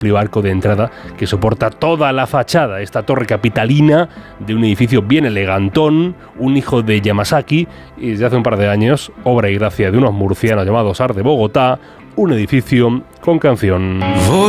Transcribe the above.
arco de entrada que soporta toda la fachada. Esta torre capitalina de un edificio bien elegantón, un hijo de Yamasaki, y desde hace un par de años, obra y gracia de unos murcianos llamados Art de Bogotá, un edificio con canción.